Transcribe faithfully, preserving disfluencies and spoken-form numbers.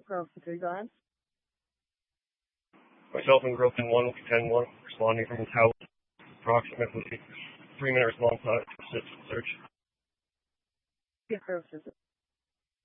Grove three, go ahead. Myself and Grove ten one, ten one, responding from his house, approximately three minute response time to assist search. Yes, Grove